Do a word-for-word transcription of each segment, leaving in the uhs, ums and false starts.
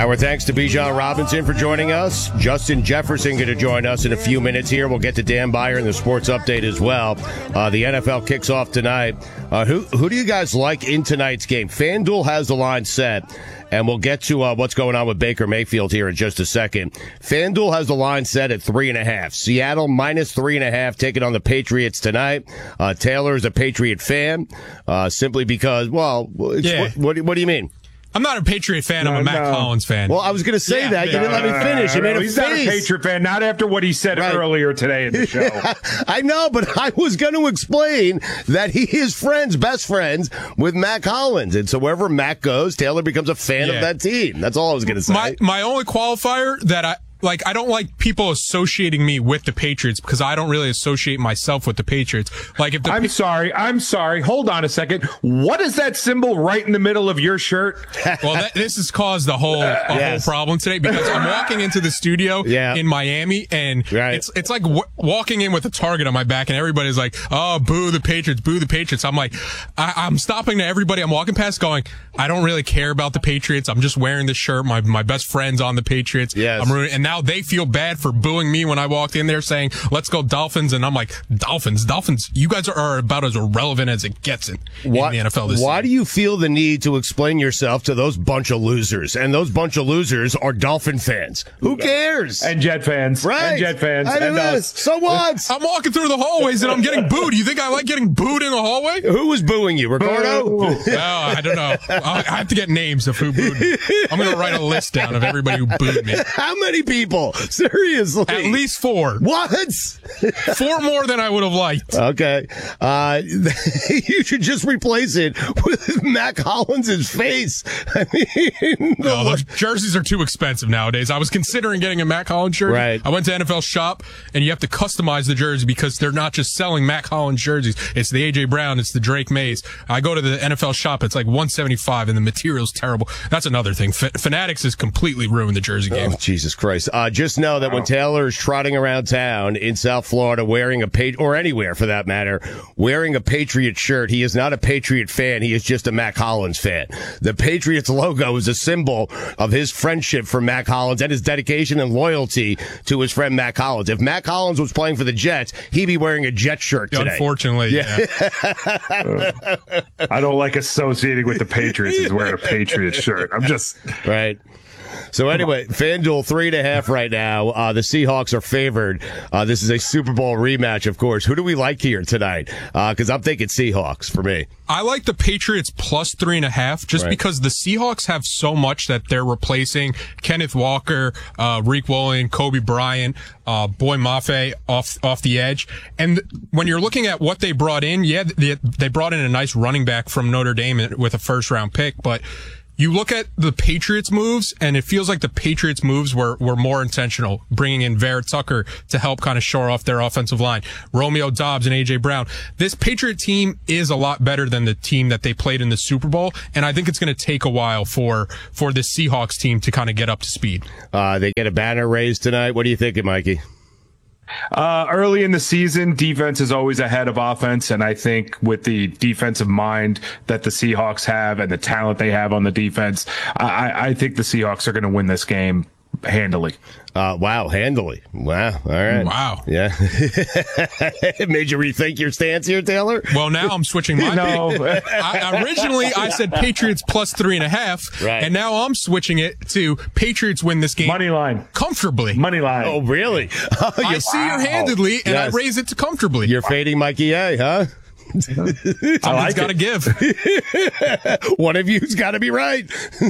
Our thanks to Bijan Robinson for joining us. Justin Jefferson going to join us in a few minutes here. We'll get to Dan Byer in the sports update as well. Uh, the N F L kicks off tonight. Uh, who who do you guys like in tonight's game? FanDuel has the line set, and we'll get to uh, what's going on with Baker Mayfield here in just a second. FanDuel has the line set at three and a half. Seattle minus three and a half, taking on the Patriots tonight. Uh, Taylor is a Patriot fan, uh, simply because, well, yeah. what, what, what do you mean? I'm not a Patriot fan. I'm no, a Matt no. Collins fan. Well, I was going to say yeah, that. You didn't let me finish. You made a He's face. not a Patriot fan, not after what he said right. earlier today in the show. I know, but I was going to explain that he is friends, best friends, with Matt Collins. And so wherever Matt goes, Taylor becomes a fan yeah. of that team. That's all I was going to say. My, my only qualifier that I... Like, I don't like people associating me with the Patriots because I don't really associate myself with the Patriots. Like, if the I'm pa- sorry. I'm sorry. Hold on a second. What is that symbol right in the middle of your shirt? Well, that, this has caused the whole, a yes. whole problem today because I'm walking into the studio yeah. in Miami and right. it's it's like w- walking in with a target on my back and everybody's like, oh, boo the Patriots, boo the Patriots. I'm like, I, I'm stopping to everybody I'm walking past going, I don't really care about the Patriots. I'm just wearing this shirt. My my best friend's on the Patriots. Yes. I'm rooting, and now they feel bad for booing me when I walked in there saying, let's go Dolphins. And I'm like, Dolphins, Dolphins, you guys are, are about as irrelevant as it gets in, why, in the N F L this Why season. do you feel the need to explain yourself to those bunch of losers? And those bunch of losers are Dolphin fans. Who cares? And Jet fans. Right. And Jet fans. I and us. So what? I'm walking through the hallways and I'm getting booed. You think I like getting booed in the hallway? Who was booing you, Ricardo? Oh, I don't know. I have to get names of who booed me. I'm going to write a list down of everybody who booed me. How many people? Seriously. At least four. What? Four more than I would have liked. Okay. Uh, you should just replace it with Matt Collins' face. I mean, no, those jerseys are too expensive nowadays. I was considering getting a Matt Collins jersey. Right. I went to N F L Shop, and you have to customize the jersey because they're not just selling Matt Collins jerseys. It's the A J Brown. It's the Drake Mays. I go to the N F L Shop. It's like one seventy-five, and the material's terrible. That's another thing. F- Fanatics has completely ruined the jersey game. Oh, Jesus Christ. Uh, just know that when Taylor is trotting around town in South Florida wearing a pa- or anywhere for that matter, wearing a Patriot shirt, he is not a Patriot fan. He is just a Matt Collins fan. The Patriots logo is a symbol of his friendship for Matt Collins and his dedication and loyalty to his friend Matt Collins. If Matt Collins was playing for the Jets, he'd be wearing a Jet shirt today. Unfortunately, yeah. yeah. uh, I don't like associating with the Patriots as wearing a Patriot shirt. I'm just... Right. So anyway, FanDuel three and a half right now. Uh, the Seahawks are favored. Uh, this is a Super Bowl rematch, of course. Who do we like here tonight? Because uh, I'm thinking Seahawks for me. I like the Patriots plus three and a half just right. because the Seahawks have so much that they're replacing Kenneth Walker, uh, Reek Wallen, Kobe Bryant, uh, Boy Mafe off, off the edge. And when you're looking at what they brought in, yeah, they, they brought in a nice running back from Notre Dame with a first round pick, but you look at the Patriots moves, and it feels like the Patriots moves were, were more intentional, bringing in Vera Tucker to help kind of shore off their offensive line, Romeo Doubs and A J Brown. This Patriot team is a lot better than the team that they played in the Super Bowl, and I think it's going to take a while for, for this Seahawks team to kind of get up to speed. Uh, they get a banner raised tonight. What are you thinking, Mikey? Uh, early in the season, defense is always ahead of offense, and I think with the defensive mind that the Seahawks have and the talent they have on the defense, I, I think the Seahawks are going to win this game handily. Uh, wow, handily. Wow. All right. Wow. Yeah. It made you rethink your stance here, Taylor? Well, now I'm switching my no. I, originally, I said Patriots plus three and a half, right. and now I'm switching it to Patriots win this game. Money line. Comfortably. Money line. Oh, really? Oh, I see wow. you handedly, and yes. I raise it to comfortably. You're fading Mikey A, huh? Something's like got to give. One of you's got to be right.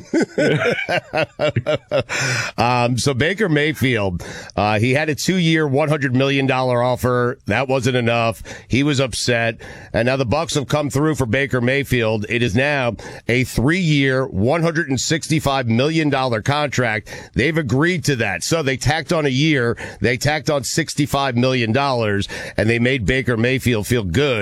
um, so Baker Mayfield, uh, he had a two-year, one hundred million dollars offer. That wasn't enough. He was upset. And now the Bucs have come through for Baker Mayfield. It is now a three-year, one hundred sixty-five million dollars contract. They've agreed to that. So they tacked on a year. They tacked on sixty-five million dollars, and they made Baker Mayfield feel good about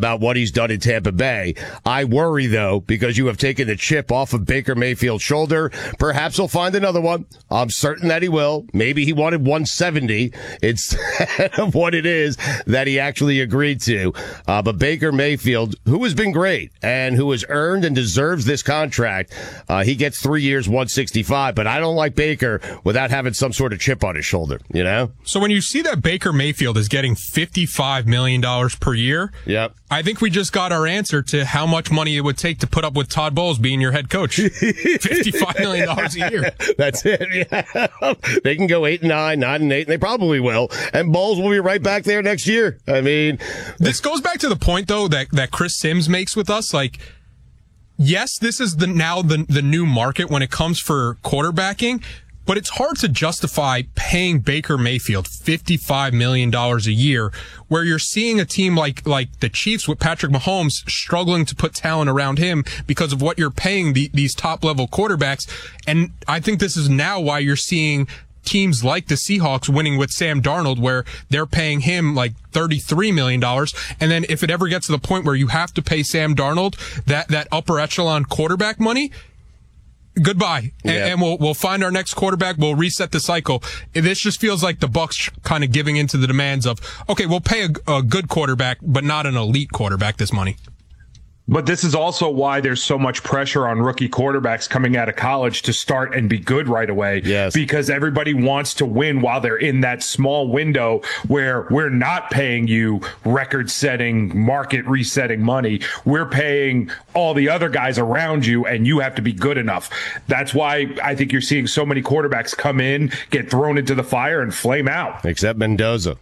about what he's done in Tampa Bay. I worry, though, because you have taken the chip off of Baker Mayfield's shoulder. Perhaps he'll find another one. I'm certain that he will. Maybe he wanted one seventy instead of what it is that he actually agreed to. Uh, but Baker Mayfield, who has been great and who has earned and deserves this contract, uh, he gets three years, one sixty-five. But I don't like Baker without having some sort of chip on his shoulder, you know? So when you see that Baker Mayfield is getting fifty-five million dollars per year, yep. I think we just got our answer to how much money it would take to put up with Todd Bowles being your head coach. fifty-five million dollars a year. That's it. Yeah. They can go eight and nine, nine and eight, and they probably will. And Bowles will be right back there next year. I mean, this goes back to the point, though, that, that Chris Sims makes with us. Like, yes, this is the now the, the new market when it comes for quarterbacking. But it's hard to justify paying Baker Mayfield fifty-five million dollars a year, where you're seeing a team like like the Chiefs with Patrick Mahomes struggling to put talent around him because of what you're paying the, these top-level quarterbacks. And I think this is now why you're seeing teams like the Seahawks winning with Sam Darnold, where they're paying him like thirty-three million dollars. And then if it ever gets to the point where you have to pay Sam Darnold that, that upper echelon quarterback money, goodbye, and, yeah. and we'll we'll find our next quarterback. We'll reset the cycle. This just feels like the Bucs kind of giving into the demands of, okay, we'll pay a, a good quarterback, but not an elite quarterback this money. But this is also why there's so much pressure on rookie quarterbacks coming out of college to start and be good right away. Yes. Because everybody wants to win while they're in that small window where we're not paying you record-setting, market-resetting money. We're paying all the other guys around you, and you have to be good enough. That's why I think you're seeing so many quarterbacks come in, get thrown into the fire, and flame out. Except Mendoza.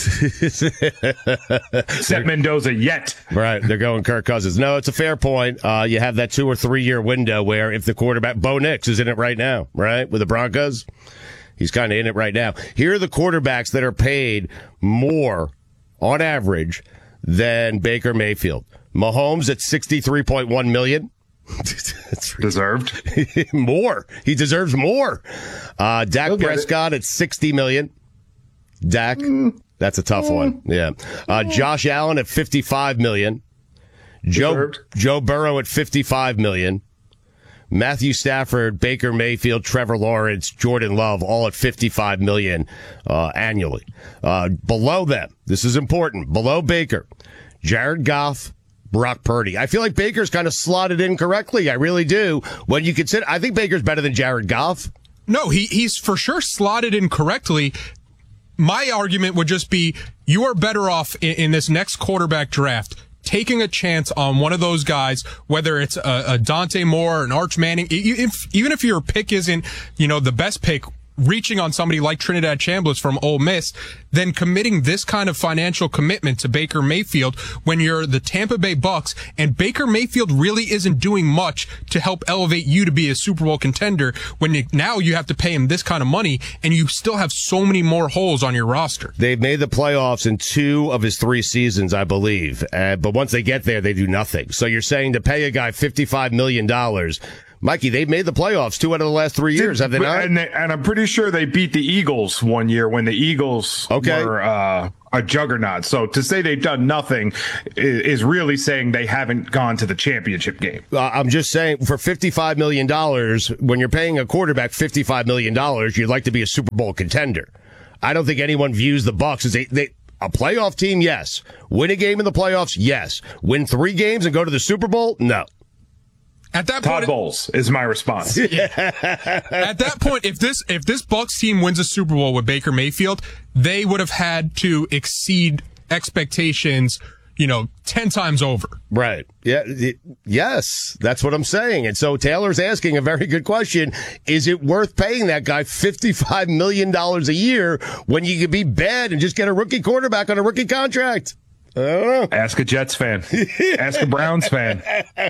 Except Mendoza yet. Right. They're going Kirk Cousins. No, it's a fair point. Uh, you have that two or three year window where if the quarterback, Bo Nix is in it right now, right? With the Broncos. He's kind of in it right now. Here are the quarterbacks that are paid more on average than Baker Mayfield. Mahomes at sixty-three point one million dollars. Deserved. More. He deserves more. Uh, Dak Prescott at sixty million dollars. Dak. Mm. That's a tough mm. one. Yeah. Uh, Josh Allen at fifty-five million dollars. Joe Deserved. Joe Burrow at fifty-five million dollars. Matthew Stafford, Baker Mayfield, Trevor Lawrence, Jordan Love, all at fifty-five million dollars uh, annually. Uh, below them, this is important, below Baker, Jared Goff, Brock Purdy. I feel like Baker's kind of slotted in correctly. I really do. When you consider, I think Baker's better than Jared Goff. No, he he's for sure slotted in correctly. My argument would just be you are better off in, in this next quarterback draft taking a chance on one of those guys, whether it's a, a Dante Moore, an Arch Manning, if, even if your pick isn't, you know, the best pick, reaching on somebody like Trinidad Chambliss from Ole Miss, then committing this kind of financial commitment to Baker Mayfield when you're the Tampa Bay Bucs, and Baker Mayfield really isn't doing much to help elevate you to be a Super Bowl contender when you, now you have to pay him this kind of money and you still have so many more holes on your roster. They've made the playoffs in two of his three seasons, I believe, uh, but once they get there, they do nothing. So you're saying to pay a guy fifty-five million dollars, Mikey, they've made the playoffs two out of the last three years, have they not? And, they, and I'm pretty sure they beat the Eagles one year when the Eagles okay. were uh, a juggernaut. So to say they've done nothing is, is really saying they haven't gone to the championship game. Uh, I'm just saying, for fifty-five million dollars, when you're paying a quarterback fifty-five million dollars, you'd like to be a Super Bowl contender. I don't think anyone views the Bucs as a, they, a playoff team, yes. Win a game in the playoffs, yes. Win three games and go to the Super Bowl, no. At that Todd point, Bowles is my response. Yeah. At that point, if this if this Bucs team wins a Super Bowl with Baker Mayfield, they would have had to exceed expectations, you know, ten times over. Right. Yeah. It, yes, that's what I'm saying. And so Taylor's asking a very good question. Is it worth paying that guy fifty-five million dollars a year when you could be bad and just get a rookie quarterback on a rookie contract? I don't know. Ask a Jets fan. Ask a Browns fan.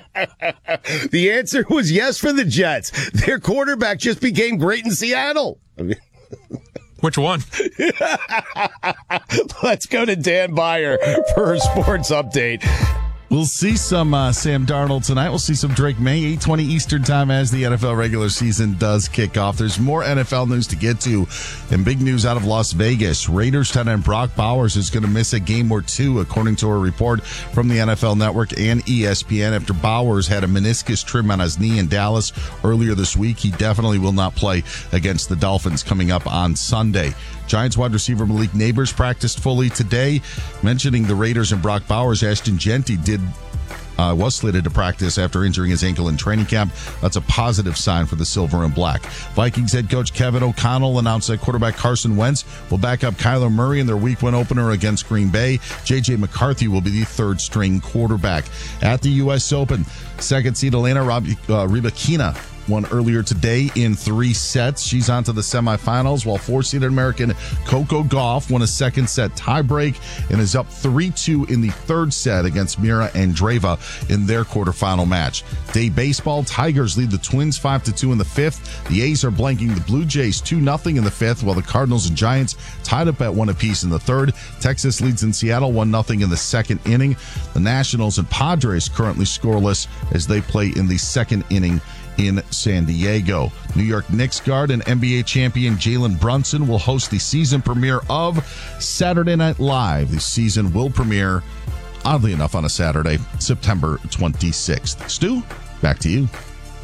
The answer was yes for the Jets. Their quarterback just became great in Seattle. I mean, which one? Let's go to Dan Beyer for a sports update. We'll see some uh, Sam Darnold tonight. We'll see some Drake May, eight twenty Eastern time as the N F L regular season does kick off. There's more N F L news to get to, and big news out of Las Vegas. Raiders tight end Brock Bowers is going to miss a game or two, according to a report from the N F L Network and E S P N, after Bowers had a meniscus trim on his knee in Dallas earlier this week. He definitely will not play against the Dolphins coming up on Sunday. Giants wide receiver Malik Neighbors practiced fully today. Mentioning the Raiders and Brock Bowers, Ashton Genty did uh, was slated to practice after injuring his ankle in training camp. That's a positive sign for the Silver and Black. Vikings head coach Kevin O'Connell announced that quarterback Carson Wentz will back up Kyler Murray in their week one opener against Green Bay. J J McCarthy will be the third string quarterback. At the U S Open, second seed Elena Rob- uh, Rybakina won earlier today in three sets. She's on to the semifinals, while four-seeded American Coco Gauff won a second set tiebreak and is up three two in the third set against Mira Andreeva in their quarterfinal match. Day baseball, Tigers lead the Twins five to two in the fifth. The A's are blanking the Blue Jays two nothing in the fifth, while the Cardinals and Giants tied up at one apiece in the third. Texas leads in Seattle one nothing in the second inning. The Nationals and Padres currently scoreless as they play in the second inning in San Diego. New York Knicks guard and N B A champion Jalen Brunson will host the season premiere of Saturday Night Live. The season will premiere, oddly enough, on a Saturday, September twenty-sixth. Stu, back to you.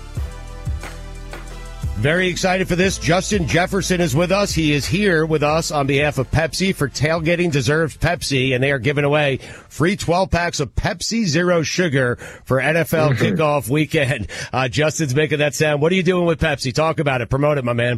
Very excited for this. Justin Jefferson is with us. He is here with us on behalf of Pepsi for Tailgating Deserves Pepsi, and they are giving away free twelve packs of Pepsi Zero Sugar for N F L kickoff weekend. Uh, Justin's making that sound. What are you doing with Pepsi? Talk about it. Promote it, my man.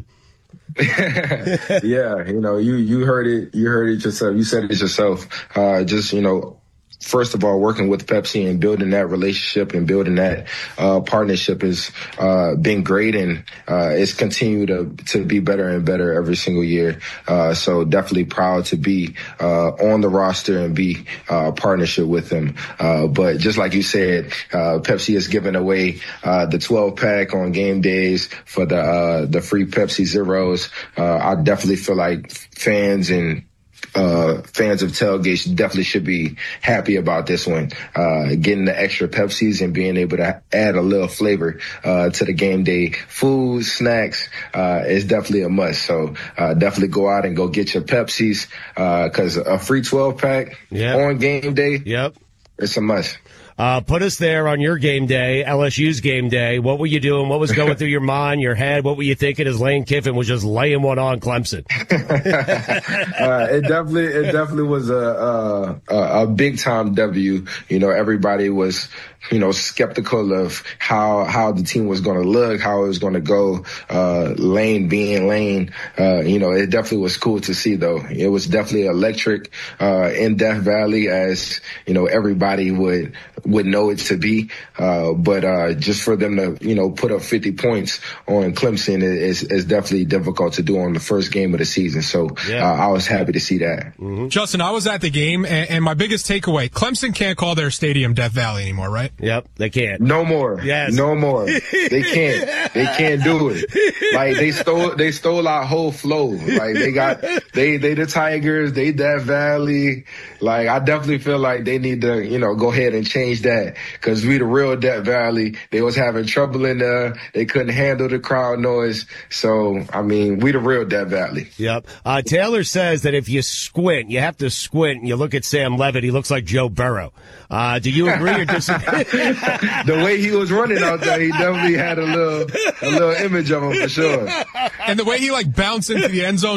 Yeah, you know, you, you heard it. You heard it yourself. You said it yourself. Uh, just, you know, first of all, working with Pepsi and building that relationship and building that uh, partnership has uh, been great, and uh, it's continued to, to be better and better every single year. Uh, so definitely proud to be uh, on the roster and be uh, partnership with them. Uh, but just like you said, uh, Pepsi is giving away uh, the twelve pack on game days for the uh, the free Pepsi Zeros. Uh, I definitely feel like fans and Uh, fans of tailgates definitely should be happy about this one. Uh, getting the extra Pepsis and being able to add a little flavor uh, to the game day food, snacks uh, is definitely a must. So uh, definitely go out and go get your Pepsis because uh, a free twelve pack yep. on game day, yep, it's a must. Uh, put us there on your game day, L S U's game day. What were you doing? What was going through your mind, your head? What were you thinking as Lane Kiffin was just laying one on Clemson? uh, it definitely, it definitely was a, a, a big time W. You know, everybody was, you know, skeptical of how, how the team was going to look, how it was going to go. Uh, Lane being Lane, uh, you know, it definitely was cool to see though. It was definitely electric, uh, in Death Valley, as, you know, everybody would, would know it to be. Uh, but, uh, just for them to, you know, put up fifty points on Clemson is, is definitely difficult to do on the first game of the season. So, yeah. uh, I was happy to see that. Mm-hmm. Justin, I was at the game and, and my biggest takeaway, Clemson can't call their stadium Death Valley anymore, right? Yep, they can't. No more. Yes. No more. They can't. They can't do it. Like they stole they stole our whole flow. Like they got they they the Tigers, they Death Valley. Like I definitely feel like they need to, you know, go ahead and change that, because we the real Death Valley. They was having trouble in there. They couldn't handle the crowd noise. So I mean, we the real Death Valley. Yep. Uh, Taylor says that if you squint, you have to squint, and you look at Sam Levitt, he looks like Joe Burrow. Uh, do you agree or disagree? The way he was running out there, he definitely had a little, a little image of him for sure. And the way he like bounced into the end zone